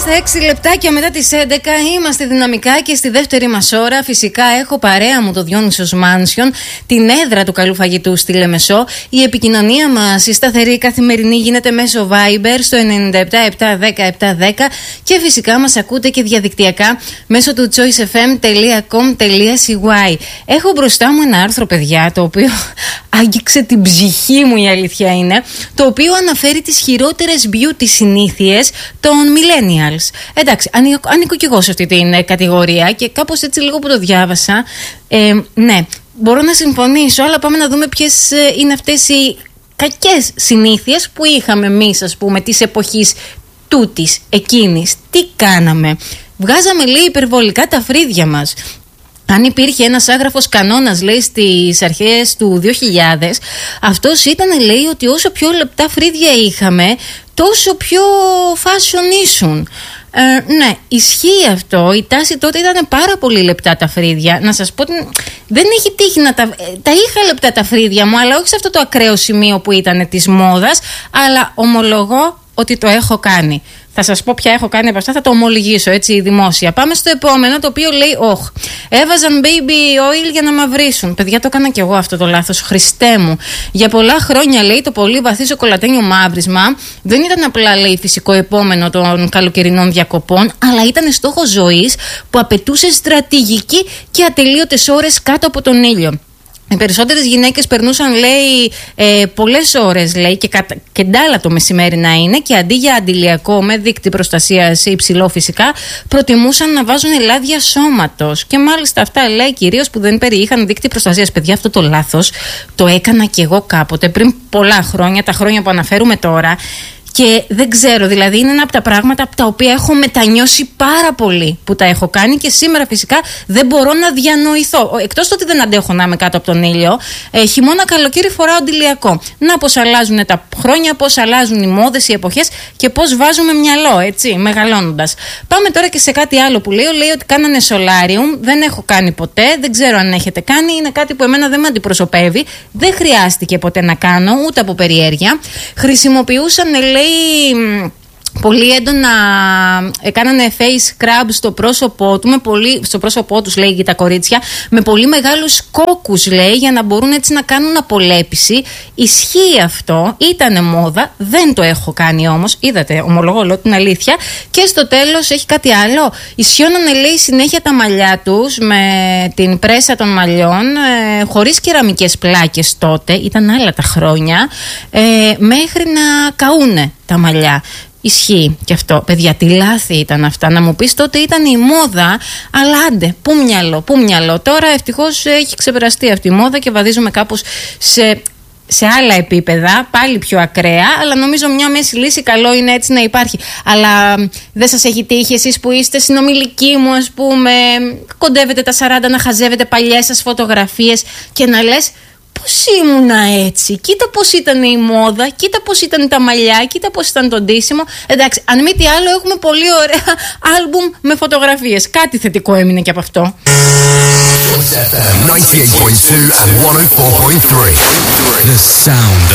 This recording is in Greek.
Στα 6 λεπτάκια μετά τις 11 είμαστε δυναμικά και στη δεύτερη μας ώρα φυσικά έχω παρέα μου το Διόνυσος Μάνσιον, την έδρα του καλού φαγητού στη Λεμεσό. Η επικοινωνία μας, η σταθερή καθημερινή, γίνεται μέσω Viber στο 97-710-710 και φυσικά μας ακούτε και διαδικτυακά μέσω του choicefm.com.cy. Έχω μπροστά μου ένα άρθρο, παιδιά, το οποίο άγγιξε την ψυχή μου, η αλήθεια είναι, το οποίο αναφέρει τις χειρότερες beauty συνήθειες των millennials. Εντάξει, ανήκω κι εγώ σε αυτή την κατηγορία και κάπως έτσι λίγο που το διάβασα, ναι, μπορώ να συμφωνήσω, αλλά πάμε να δούμε ποιες είναι αυτές οι κακές συνήθειες που είχαμε εμείς, ας πούμε, της εποχής τούτης, εκείνης. Τι κάναμε? Βγάζαμε, λέει, υπερβολικά τα φρύδια μας. Αν υπήρχε ένας άγραφος κανόνας, λέει, στις αρχές του 2000, αυτός ήταν, λέει, ότι όσο πιο λεπτά φρύδια είχαμε, τόσο πιο fashion ήσουν. Ναι, ισχύει αυτό. Η τάση τότε ήταν πάρα πολύ λεπτά τα φρύδια. Να σας πω, δεν έχει τύχει να τα είχα λεπτά τα φρύδια μου, αλλά όχι σε αυτό το ακραίο σημείο που ήταν της μόδας, αλλά ομολογώ ότι το έχω κάνει. Θα σας πω ποια έχω κάνει από αυτά, θα το ομολογήσω έτσι δημόσια. Πάμε στο επόμενο, το οποίο λέει: έβαζαν baby oil για να μαυρίσουν. Παιδιά, το έκανα κι εγώ αυτό το λάθος. Χριστέ μου. Για πολλά χρόνια, λέει, το πολύ βαθύ σοκολατένιο μαύρισμα δεν ήταν απλά, λέει, φυσικό επόμενο των καλοκαιρινών διακοπών, αλλά ήταν στόχος ζωής που απαιτούσε στρατηγική και ατελείωτες ώρες κάτω από τον ήλιο. Οι περισσότερες γυναίκες περνούσαν, λέει, πολλές ώρες, λέει, και ντάλα το μεσημέρι να είναι, και αντί για αντιλιακό με δείκτη προστασίας υψηλό φυσικά, προτιμούσαν να βάζουν λάδια σώματος. Και μάλιστα αυτά, λέει, κυρίως που δεν περιείχαν δείκτη προστασίας. Παιδιά, αυτό το λάθος το έκανα κι εγώ κάποτε, πριν πολλά χρόνια, τα χρόνια που αναφέρουμε τώρα. Και δεν ξέρω, δηλαδή είναι ένα από τα πράγματα από τα οποία έχω μετανιώσει πάρα πολύ που τα έχω κάνει, και σήμερα φυσικά δεν μπορώ να διανοηθώ. Εκτός το ότι δεν αντέχω να είμαι κάτω από τον ήλιο, χειμώνα καλοκαίρι φοράω αντιλιακό. Να πώς αλλάζουν τα χρόνια, πώς αλλάζουν οι μόδες, οι εποχές και πώς βάζουμε μυαλό, έτσι, μεγαλώνοντας. Πάμε τώρα και σε κάτι άλλο που λέει ότι κάνανε solarium. Δεν έχω κάνει ποτέ, δεν ξέρω αν έχετε κάνει. Είναι κάτι που εμένα δεν με αντιπροσωπεύει. Δεν χρειάστηκε ποτέ να κάνω, ούτε από περιέργεια. Χρησιμοποιούσαν, λέει, πολύ έντονα, κάνανε face scrub στο πρόσωπό τους, λέει, τα κορίτσια, με πολύ μεγάλους κόκκους, λέει, για να μπορούν έτσι να κάνουν απολέπιση. Ισχύει αυτό, ήτανε μόδα, δεν το έχω κάνει όμως, είδατε, ομολογώ, λέω την αλήθεια. Και στο τέλος έχει κάτι άλλο. Ισιώνανε, λέει, συνέχεια τα μαλλιά τους με την πρέσα των μαλλιών, χωρίς κεραμικές πλάκες τότε, ήταν άλλα τα χρόνια, μέχρι να καούνε τα μαλλιά. Ισχύει και αυτό. Παιδιά, τι λάθη ήταν αυτά. Να μου πεις, τότε ήταν η μόδα, αλλά άντε, πού μυαλό. Τώρα ευτυχώς έχει ξεπεραστεί αυτή η μόδα και βαδίζουμε κάπως σε άλλα επίπεδα, πάλι πιο ακραία, αλλά νομίζω μια μέση λύση καλό είναι έτσι να υπάρχει. Αλλά δεν σας έχει τύχει εσείς που είστε συνομιλικοί μου, ας πούμε, κοντεύετε τα 40, να χαζεύετε παλιές σας φωτογραφίες και να λες, πώς ήμουνα έτσι, κοίτα πώς ήταν η μόδα, κοίτα πώς ήταν τα μαλλιά, κοίτα πώς ήταν το ντύσιμο. Εντάξει, αν μη τι άλλο, έχουμε πολύ ωραία άλμπουμ με φωτογραφίες. Κάτι θετικό έμεινε και από αυτό. Choice FM 98.2 and 104.3. The sound